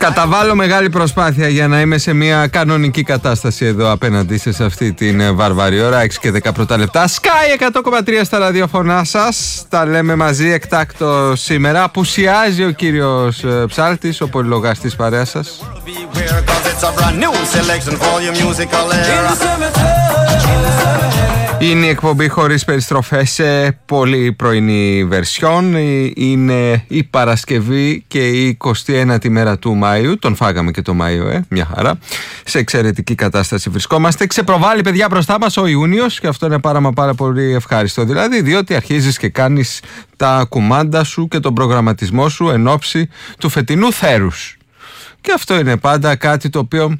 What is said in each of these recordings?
Καταβάλω μεγάλη προσπάθεια για να είμαι σε μια κανονική κατάσταση εδώ απέναντί σε αυτή την βαρβαρή ώρα. 6 και 10 πρώτα λεπτά. Sky 100,3 στα ραδιοφωνά σας. Τα λέμε μαζί εκτάκτο σήμερα. Απουσιάζει ο κύριος Ψάλτης, ο πολυλογάς της παρέας σας. Είναι η εκπομπή χωρίς περιστροφές σε πολύ πρωινή βερσιόν. Είναι η Παρασκευή και η 29η μέρα του Μάιου. Τον φάγαμε και το Μάιο, μια χαρά. Σε εξαιρετική κατάσταση βρισκόμαστε. Ξεπροβάλλει, παιδιά, μπροστά μας ο Ιούνιος και αυτό είναι πάρα πολύ ευχάριστο. Δηλαδή, διότι αρχίζεις και κάνεις τα κουμάντα σου και τον προγραμματισμό σου εν ώψη του φετινού θέρους. Και αυτό είναι πάντα κάτι το οποίο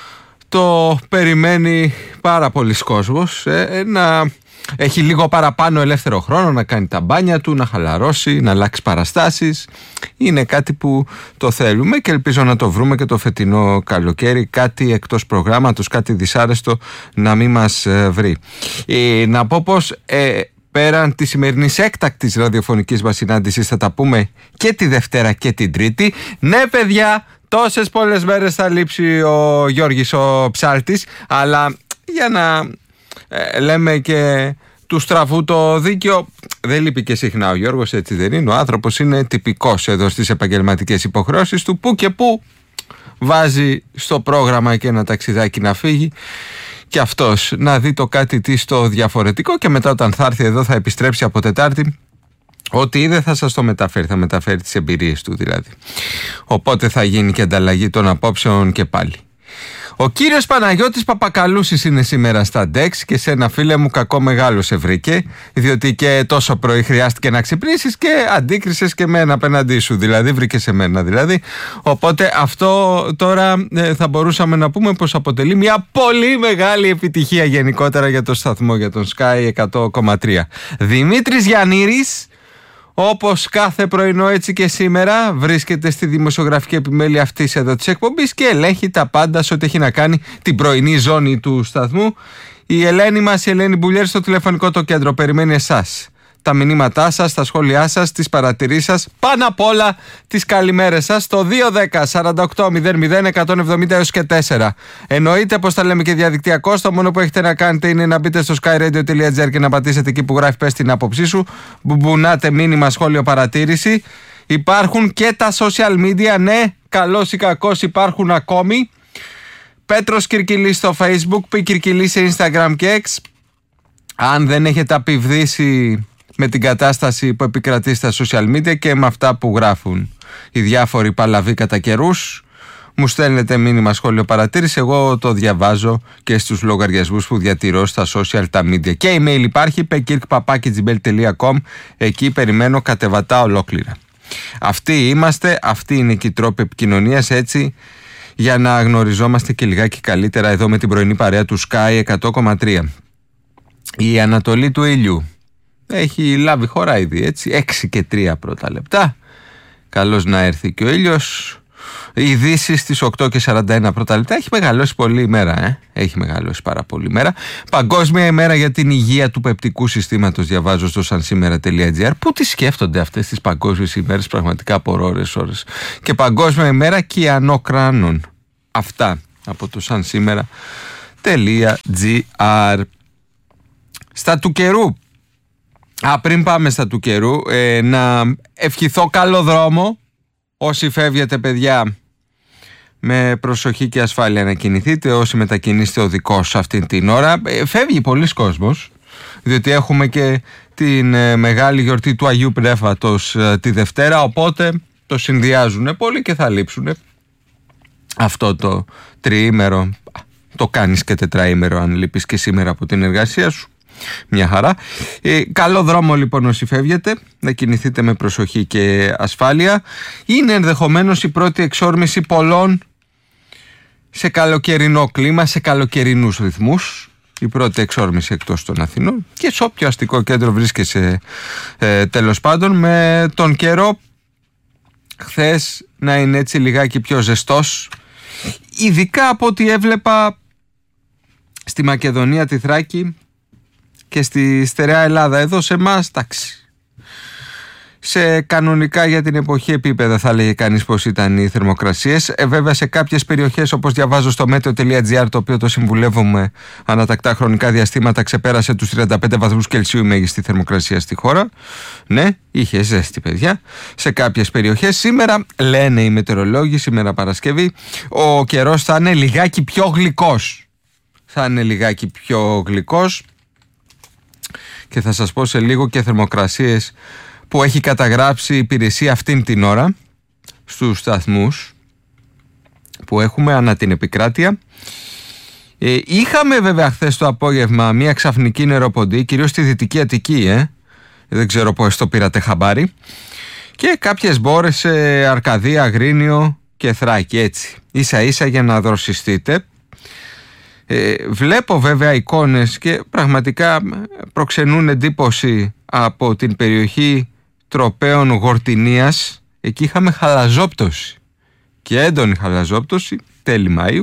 το περιμένει πάρα πολλοί κόσμος, να έχει λίγο παραπάνω ελεύθερο χρόνο, να κάνει τα μπάνια του, να χαλαρώσει, να αλλάξει παραστάσεις. Είναι κάτι που το θέλουμε και ελπίζω να το βρούμε και το φετινό καλοκαίρι, κάτι εκτός προγράμματος, κάτι δυσάρεστο να μην μας βρει. Να πω πως πέραν της σημερινής έκτακτης ραδιοφωνικής μας συνάντησης θα τα πούμε και τη Δευτέρα και την Τρίτη. Ναι, παιδιά, τόσες πολλές μέρες θα λείψει ο Γιώργης ο Ψάλτης, αλλά για να λέμε και του στραβού το δίκαιο, δεν λείπει και συχνά ο Γιώργος, έτσι δεν είναι? Ο άνθρωπος είναι τυπικός εδώ στις επαγγελματικές υποχρεώσεις του, που και που βάζει στο πρόγραμμα και ένα ταξιδάκι να φύγει και αυτός να δει το κάτι της το διαφορετικό, και μετά όταν θα έρθει εδώ θα επιστρέψει από Τετάρτη. Ό,τι είδε θα σας το μεταφέρει, θα μεταφέρει τις εμπειρίες του δηλαδή. Οπότε θα γίνει και ανταλλαγή των απόψεων και πάλι. Ο κύριος Παναγιώτης Παπακαλούσης είναι σήμερα στα Dex και σε ένα φίλε μου κακό μεγάλο σε βρήκε, διότι και τόσο πρωί χρειάστηκε να ξυπνήσεις και αντίκρισες και μένα απέναντί σου, δηλαδή βρήκες εμένα δηλαδή. Οπότε αυτό τώρα θα μπορούσαμε να πούμε πως αποτελεί μια πολύ μεγάλη επιτυχία γενικότερα για το σταθμό, για τον Sky 100,3. Δημήτρης Γιαννήρης, όπως κάθε πρωινό έτσι και σήμερα, βρίσκεται στη δημοσιογραφική επιμέλεια αυτής εδώ της εκπομπής και ελέγχει τα πάντα σε ό,τι έχει να κάνει την πρωινή ζώνη του σταθμού. Η Ελένη μας, η Ελένη Μπουλιέρ, στο τηλεφωνικό το κέντρο περιμένει εσάς. Τα μηνύματά σας, τα σχόλιά σας, τις παρατηρήσεις σας, πάνω απ' όλα τις καλημέρες σας στο 210-48-00-170-4. Εννοείται πως τα λέμε και διαδικτυακώς. Το μόνο που έχετε να κάνετε είναι να μπείτε στο skyradio.gr και να πατήσετε εκεί που γράφει πες την άποψή σου. Μπουμπουνάτε μήνυμα, σχόλιο, παρατήρηση. Υπάρχουν και τα social media, ναι, καλός ή κακός υπάρχουν ακόμη. Πέτρος Κυρκυλής στο Facebook, Πι Κυρκυλής σε Instagram και X. Αν δεν έχετε απειβδίσει με την κατάσταση που επικρατεί στα social media και με αυτά που γράφουν οι διάφοροι παλαβοί κατά καιρούς, μου στέλνετε μήνυμα, σχόλιο, παρατήρηση. Εγώ το διαβάζω και στους λογαριασμούς που διατηρώ στα social τα media. Και email υπάρχει, pekirk@gmail.com. Εκεί περιμένω κατεβατά ολόκληρα. Αυτοί είμαστε, αυτοί είναι και οι τρόποι επικοινωνίας, έτσι, για να γνωριζόμαστε και λιγάκι καλύτερα εδώ με την πρωινή παρέα του Sky 100,3. Η ανατολή του ήλιου έχει λάβει χώρα ήδη, έτσι, 6 και 3 πρώτα λεπτά. Καλώς να έρθει και ο ήλιος. Οι ειδήσεις στις 8 και 41 πρώτα λεπτά. Έχει μεγαλώσει πολύ ημέρα, Έχει μεγαλώσει πάρα πολύ ημέρα. Παγκόσμια ημέρα για την υγεία του πεπτικού συστήματος, διαβάζω στο sansimera.gr. Πού τις σκέφτονται αυτές τις παγκόσμιες ημέρες, πραγματικά από ώρες. Και παγκόσμια ημέρα κυανοκράνων. Αυτά από το sansimera.gr. Στα του καιρού. Πριν πάμε στα του καιρού, να ευχηθώ καλό δρόμο. Όσοι φεύγετε, παιδιά, με προσοχή και ασφάλεια να κινηθείτε. Όσοι μετακινήσετε οδικώς αυτήν την ώρα, φεύγει πολλοί κόσμος, διότι έχουμε και την μεγάλη γιορτή του Αγίου Πνεύματος τη Δευτέρα, οπότε το συνδυάζουν πολύ και θα λείψουν αυτό το τριήμερο. Το κάνεις και τετραήμερο αν λείπεις και σήμερα από την εργασία σου. Μια χαρά. Καλό δρόμο λοιπόν όσοι φεύγετε, να κινηθείτε με προσοχή και ασφάλεια. Είναι ενδεχομένως η πρώτη εξόρμηση πολλών σε καλοκαιρινό κλίμα, σε καλοκαιρινούς ρυθμούς. Η πρώτη εξόρμηση εκτός των Αθηνών και σε όποιο αστικό κέντρο βρίσκεσαι, τέλος πάντων, με τον καιρό χθες να είναι έτσι λιγάκι πιο ζεστός, ειδικά από ό,τι έβλεπα στη Μακεδονία, τη Θράκη και στη στερεά Ελλάδα. Εδώ σε εμάς, εντάξει, Σε κανονικά για την εποχή επίπεδα θα έλεγε κανείς πως ήταν οι θερμοκρασίες. Βέβαια σε κάποιες περιοχές, όπως διαβάζω στο meteo.gr, το οποίο το συμβουλεύουμε ανατακτά χρονικά διαστήματα, ξεπέρασε τους 35 βαθμούς Κελσίου η μέγιστη θερμοκρασία στη χώρα. Ναι, είχε ζέστη, παιδιά. Σε κάποιες περιοχές σήμερα, λένε οι μετεωρολόγοι, σήμερα Παρασκευή, ο καιρός θα είναι λιγάκι πιο γλυκός. Θα είναι λιγάκι πιο γλυκός και θα σας πω σε λίγο και θερμοκρασίες που έχει καταγράψει η υπηρεσία αυτήν την ώρα στους σταθμούς που έχουμε ανά την επικράτεια. Είχαμε βέβαια χθες το απόγευμα μια ξαφνική νεροποντή, κυρίως στη Δυτική Αττική, δεν ξέρω πώς το πήρατε χαμπάρι, και κάποιες μπόρες σε Αρκαδία, Αγρίνιο και Θράκη, έτσι ίσα ίσα για να δροσιστείτε. Βλέπω βέβαια εικόνες και πραγματικά προξενούν εντύπωση από την περιοχή Τροπέων Γορτινίας. Εκεί είχαμε χαλαζόπτωση και έντονη χαλαζόπτωση τέλη Μαΐου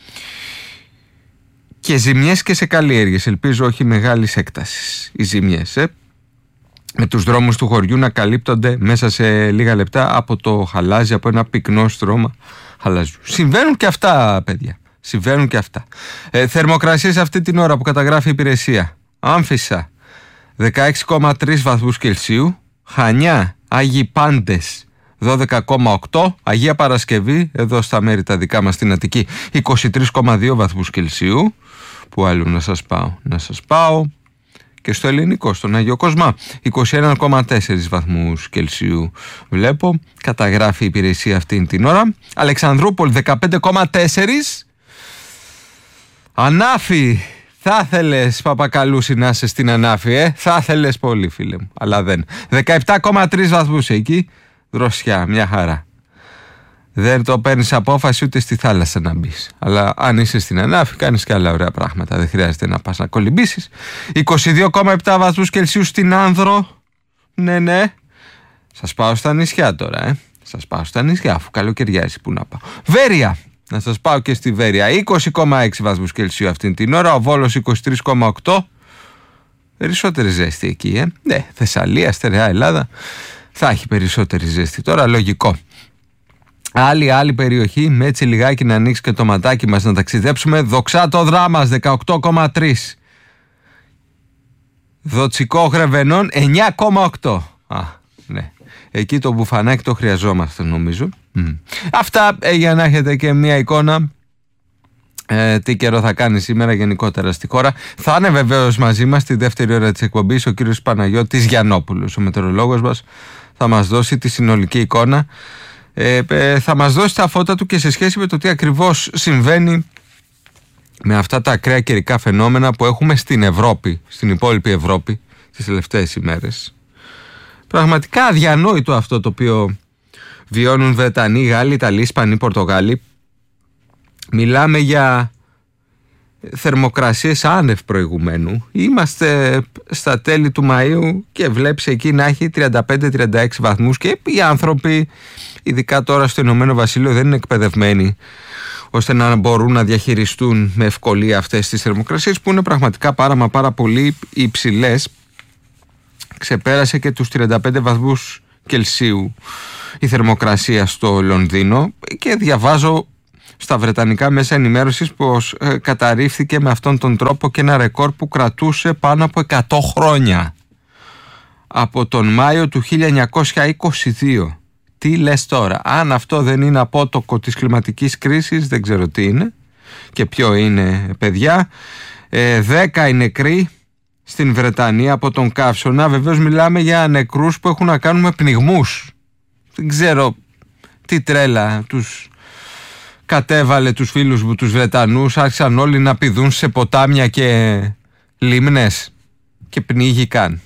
και ζημιές και σε καλλιέργειες, ελπίζω όχι μεγάλης έκτασης οι ζημιές, με τους δρόμους του χωριού να καλύπτονται μέσα σε λίγα λεπτά από το χαλάζι, από ένα πυκνό στρώμα χαλαζιού. Συμβαίνουν και αυτά, παιδιά. Συμβαίνουν και αυτά. Θερμοκρασίες αυτή την ώρα που καταγράφει η υπηρεσία: Άμφισσα 16,3 βαθμούς Κελσίου, Χανιά, Άγιοι Πάντες 12,8, Αγία Παρασκευή, εδώ στα μέρη τα δικά μας στην Αττική, 23,2 βαθμούς Κελσίου. Που άλλο να σας πάω και στο ελληνικό, στον Άγιο Κοσμά, 21,4 βαθμούς Κελσίου βλέπω, καταγράφει η υπηρεσία αυτήν την ώρα. Αλεξανδρούπολη 15,4. Ανάφη, θα θέλες Παπακαλούση να είσαι στην Ανάφη, θα θέλες πολύ φίλε μου, αλλά δεν. 17,3 βαθμούς εκεί, δροσιά, μια χαρά. Δεν το παίρνεις απόφαση ούτε στη θάλασσα να μπεις. Αλλά αν είσαι στην Ανάφη κάνεις και άλλα ωραία πράγματα, δεν χρειάζεται να πας να κολυμπήσεις. 22,7 βαθμούς Κελσίου στην Άνδρο. Ναι. Σας πάω στα νησιά τώρα, Σας πάω στα νησιά, αφού καλοκαιριάζει, που να πάω. Βέρεια. Να σας πάω και στη Βέρεια, 20,6 βαθμούς Κελσίου αυτήν την ώρα, ο Βόλος 23,8, περισσότερη ζέστη εκεί, Ναι, Θεσσαλία, στερεά Ελλάδα, θα έχει περισσότερη ζέστη τώρα, λογικό. Άλλη περιοχή, με έτσι λιγάκι να ανοίξει και το ματάκι μας να ταξιδέψουμε, Δοξάτο Δράμας 18,3, Δοτσικό Γρεβενών 9,8, ναι. Εκεί το μπουφανάκι το χρειαζόμαστε νομίζω. Αυτά για να έχετε και μια εικόνα τι καιρό θα κάνει σήμερα γενικότερα στη χώρα. Θα είναι βεβαίως μαζί μας στη δεύτερη ώρα της εκπομπής ο κύριος Παναγιώτης Γιαννόπουλος, ο μετεωρολόγος μας. Θα μας δώσει τη συνολική εικόνα, θα μας δώσει τα φώτα του και σε σχέση με το τι ακριβώς συμβαίνει με αυτά τα ακραία καιρικά φαινόμενα που έχουμε στην Ευρώπη, στην υπόλοιπη Ευρώπη τις τελευταίες ημέρες. Πραγματικά αδιανόητο αυτό το οποίο βιώνουν Βρετανοί, Γάλλοι, Ιταλοί, Ισπανοί, Πορτογάλοι. Μιλάμε για θερμοκρασίες άνευ προηγουμένου. Είμαστε στα τέλη του Μαΐου και βλέπεις εκεί να έχει 35-36 βαθμούς και οι άνθρωποι, ειδικά τώρα στο Ηνωμένο Βασίλειο, δεν είναι εκπαιδευμένοι ώστε να μπορούν να διαχειριστούν με ευκολία αυτές τις θερμοκρασίες που είναι πραγματικά πάρα πολύ υψηλές. Ξεπέρασε και τους 35 βαθμούς Κελσίου η θερμοκρασία στο Λονδίνο και διαβάζω στα βρετανικά μέσα ενημέρωσης πως καταρρίφθηκε με αυτόν τον τρόπο και ένα ρεκόρ που κρατούσε πάνω από 100 χρόνια, από τον Μάιο του 1922. Τι λες τώρα? Αν αυτό δεν είναι απότοκο της κλιματικής κρίσης, δεν ξέρω τι είναι και ποιο είναι, παιδιά. 10 οι νεκροί στην Βρετανία από τον καύσωνα. Βεβαίως μιλάμε για νεκρούς που έχουν να κάνουν με πνιγμούς. Δεν ξέρω τι τρέλα τους κατέβαλε τους φίλους μου τους Βρετανούς. Άρχισαν όλοι να πηδούν σε ποτάμια και λίμνες και πνίγηκαν.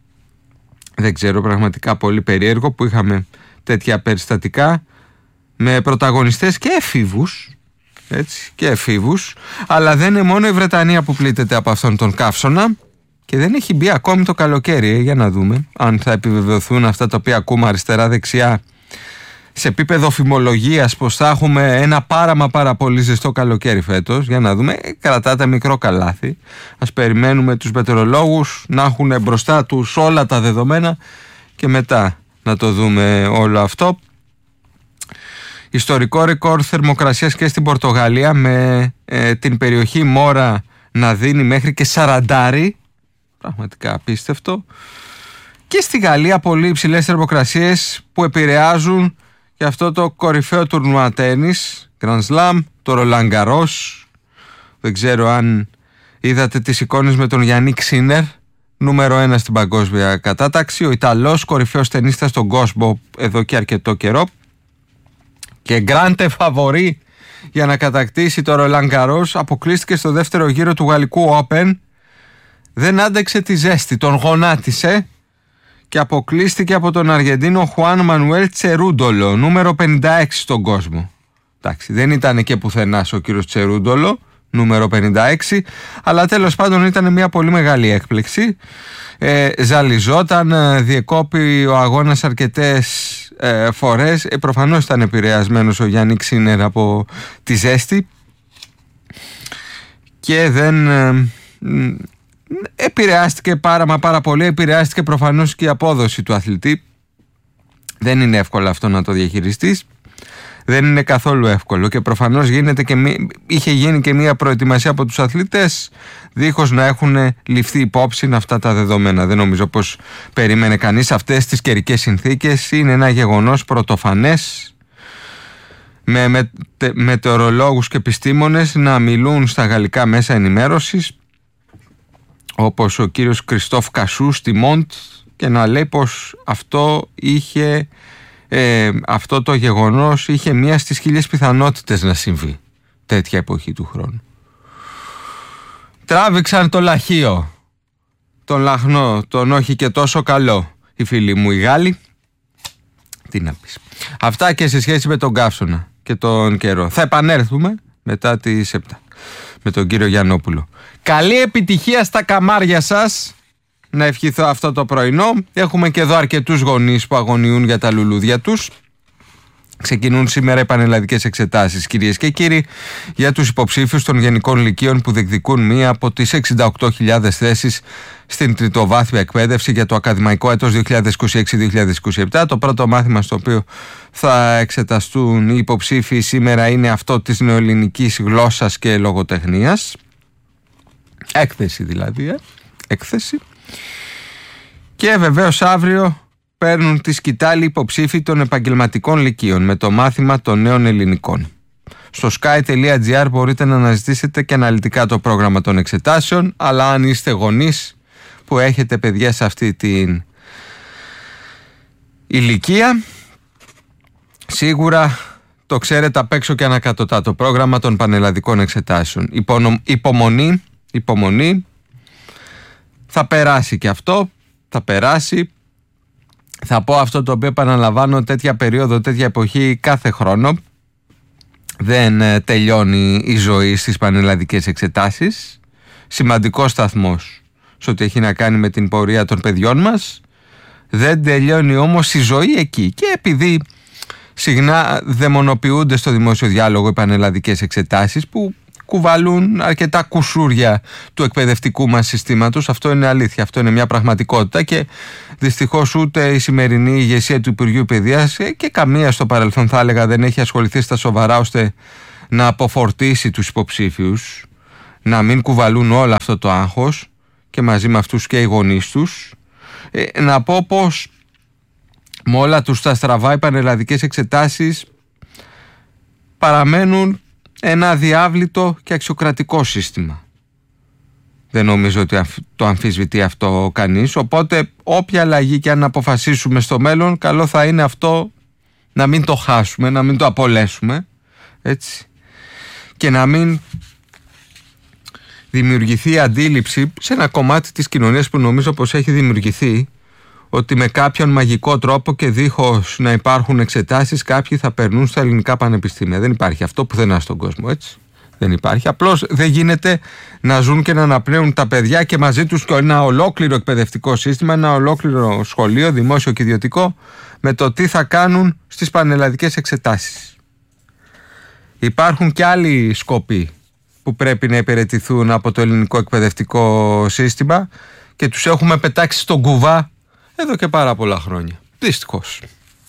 Δεν ξέρω, πραγματικά πολύ περίεργο που είχαμε τέτοια περιστατικά με πρωταγωνιστές και εφήβους, έτσι, και εφήβους. Αλλά δεν είναι μόνο η Βρετανία που πλήττεται από αυτόν τον καύσωνα και δεν έχει μπει ακόμη το καλοκαίρι. Για να δούμε αν θα επιβεβαιωθούν αυτά τα οποία ακούμε αριστερά-δεξιά σε επίπεδο φημολογίας, πως θα έχουμε ένα πάρα πολύ ζεστό καλοκαίρι φέτος. Για να δούμε, κρατάτε μικρό καλάθι. Ας περιμένουμε τους μετεωρολόγους να έχουν μπροστά τους όλα τα δεδομένα και μετά να το δούμε όλο αυτό. Ιστορικό ρεκόρ θερμοκρασίας και στην Πορτογαλία, με την περιοχή Μόρα να δίνει μέχρι και 40. Πραγματικά απίστευτο. Και στη Γαλλία πολύ υψηλές θερμοκρασίες που επηρεάζουν και αυτό το κορυφαίο τουρνουά τένις, Grand Slam, το Roland Garros. Δεν ξέρω αν είδατε τις εικόνες με τον Γιάννικ Σίνερ, νούμερο 1 στην παγκόσμια κατάταξη, ο Ιταλός κορυφαίος τενίστας στον κόσμο εδώ και αρκετό καιρό και grande favori για να κατακτήσει το Roland Garros. Αποκλείστηκε στο δεύτερο γύρο του Γαλλικού Open, δεν άντεξε τη ζέστη, τον γονάτισε και αποκλείστηκε από τον Αργεντίνο Χουάν Μανουέλ Τσερούντολο, νούμερο 56 στον κόσμο. Εντάξει, δεν ήταν και πουθενάς ο κύριος Τσερούντολο, νούμερο 56, αλλά τέλος πάντων ήταν μια πολύ μεγάλη έκπληξη. Ζαλιζόταν, διεκόπη ο αγώνας αρκετές φορές. Προφανώς ήταν επηρεασμένος ο Γιάννικ Σίνερ από τη ζέστη και δεν επηρεάστηκε πάρα πολύ. Επηρεάστηκε προφανώς και η απόδοση του αθλητή. Δεν είναι εύκολο αυτό να το διαχειριστείς. Δεν είναι καθόλου εύκολο και προφανώς είχε γίνει και μια προετοιμασία από τους αθλητές δίχως να έχουν ληφθεί υπόψη αυτά τα δεδομένα. Δεν νομίζω πως περίμενε κανείς αυτές τις καιρικές συνθήκες. Είναι ένα γεγονός πρωτοφανές, με μετεωρολόγους και επιστήμονες να μιλούν στα γαλλικά μέσα ενημέρωσης, όπως ο κύριος Κριστόφ Κασού στη Μοντ, και να λέει πως αυτό το γεγονός είχε μία στις 1000 πιθανότητες να συμβεί τέτοια εποχή του χρόνου. Τράβηξαν το λαχείο, τον λαχνό, τον όχι και τόσο καλό οι φίλοι μου οι Γάλλοι. Τι να πεις. Αυτά και σε σχέση με τον καύσωνα και τον καιρό. Θα επανέλθουμε μετά τις 7 με τον κύριο Γιαννόπουλο. Καλή επιτυχία στα καμάρια σας, να ευχηθώ αυτό το πρωινό. Έχουμε και εδώ αρκετούς γονείς που αγωνιούν για τα λουλούδια τους. Ξεκινούν σήμερα οι πανελλαδικές εξετάσεις, κυρίες και κύριοι, για τους υποψήφιους των γενικών λυκείων που διεκδικούν μία από τις 68.000 θέσεις στην τριτοβάθμια εκπαίδευση για το ακαδημαϊκό έτος 2026-2027. Το πρώτο μάθημα στο οποίο θα εξεταστούν οι υποψήφιοι σήμερα είναι αυτό της νεοελληνικής γλώσσας και λογοτεχνίας. Έκθεση δηλαδή, έκθεση. Και βεβαίως αύριο παίρνουν τη σκητάλη υποψήφοι των επαγγελματικών λυκείων με το μάθημα των νέων ελληνικών. Στο sky.gr μπορείτε να αναζητήσετε και αναλυτικά το πρόγραμμα των εξετάσεων, αλλά αν είστε γονείς που έχετε παιδιά σε αυτή την ηλικία, σίγουρα το ξέρετε απ' έξω και ανακατοτά το πρόγραμμα των πανελλαδικών εξετάσεων. Υπομονή, θα περάσει και αυτό, θα περάσει. Θα πω αυτό το οποίο επαναλαμβάνω τέτοια περίοδο, τέτοια εποχή κάθε χρόνο. Δεν τελειώνει η ζωή στις πανελλαδικές εξετάσεις. Σημαντικός σταθμός σε ό,τι έχει να κάνει με την πορεία των παιδιών μας. Δεν τελειώνει όμως η ζωή εκεί. Και επειδή συχνά δαιμονοποιούνται στο δημόσιο διάλογο οι πανελλαδικές εξετάσεις που κουβαλούν αρκετά κουσούρια του εκπαιδευτικού μας συστήματος. Αυτό είναι αλήθεια, αυτό είναι μια πραγματικότητα και δυστυχώς ούτε η σημερινή ηγεσία του Υπουργείου Παιδείας και καμία στο παρελθόν θα έλεγα δεν έχει ασχοληθεί στα σοβαρά ώστε να αποφορτήσει τους υποψήφιους, να μην κουβαλούν όλο αυτό το άγχος και μαζί με αυτούς και οι γονείς τους. Να πω πως με όλα τους τα στραβά οι πανελλαδικές εξετάσεις παραμένουν ένα αδιάβλητο και αξιοκρατικό σύστημα. Δεν νομίζω ότι το αμφισβητεί αυτό κανείς, οπότε όποια αλλαγή και αν αποφασίσουμε στο μέλλον, καλό θα είναι αυτό να μην το χάσουμε, να μην το απολέσουμε, έτσι, και να μην δημιουργηθεί αντίληψη σε ένα κομμάτι της κοινωνίας που νομίζω πως έχει δημιουργηθεί, ότι με κάποιον μαγικό τρόπο και δίχως να υπάρχουν εξετάσεις κάποιοι θα περνούν στα ελληνικά πανεπιστήμια. Δεν υπάρχει αυτό πουθενά στον κόσμο, έτσι. Δεν υπάρχει. Απλώς δεν γίνεται να ζουν και να αναπνέουν τα παιδιά και μαζί τους και ένα ολόκληρο εκπαιδευτικό σύστημα, ένα ολόκληρο σχολείο, δημόσιο και ιδιωτικό, με το τι θα κάνουν στις πανελλαδικές εξετάσεις. Υπάρχουν και άλλοι σκοποί που πρέπει να υπηρετηθούν από το ελληνικό εκπαιδευτικό σύστημα και τους έχουμε πετάξει στον κουβά εδώ και πάρα πολλά χρόνια. Δυστυχώς.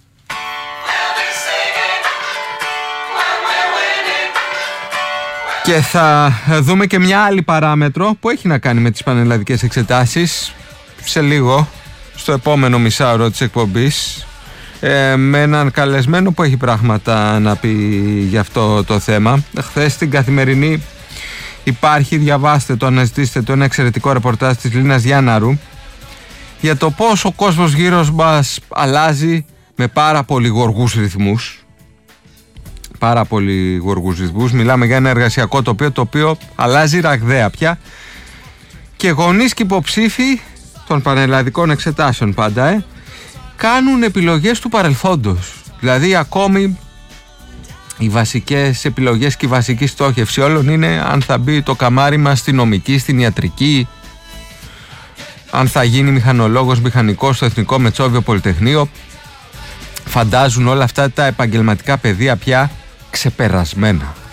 Και θα δούμε και μια άλλη παράμετρο που έχει να κάνει με τις πανελλαδικές εξετάσεις σε λίγο, στο επόμενο μισάωρο της εκπομπής, με έναν καλεσμένο που έχει πράγματα να πει για αυτό το θέμα. Χθες στην Καθημερινή υπάρχει, διαβάστε το, αναζητήστε το, ένα εξαιρετικό ρεπορτάζ της Λίνας Γιάνναρου για το πώς ο κόσμος γύρω μας αλλάζει με πάρα πολύ γοργούς ρυθμούς. Πάρα πολύ γοργούς ρυθμούς. Μιλάμε για ένα εργασιακό τοπίο το οποίο αλλάζει ραγδαία πια, και γονείς και υποψήφοι των πανελλαδικών εξετάσεων πάντα κάνουν επιλογές του παρελθόντος. Δηλαδή ακόμη οι βασικές επιλογές και η βασική στόχευση όλων είναι αν θα μπει το καμάρι μας στη νομική, στην ιατρική, αν θα γίνει μηχανολόγος, μηχανικός στο Εθνικό Μετσόβιο Πολυτεχνείο. Φαντάζουν όλα αυτά τα επαγγελματικά πεδία πια ξεπερασμένα.